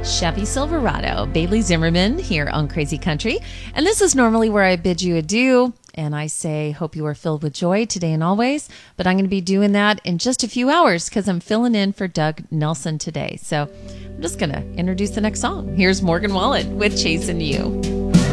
Chevy Silverado, Bailey Zimmerman here on Crazy Country. And this is normally where I bid you adieu. And I say, hope you are filled with joy today and always. But I'm going to be doing that in just a few hours because I'm filling in for Doug Nelson today. So I'm just going to introduce the next song. Here's Morgan Wallen with Chasing You.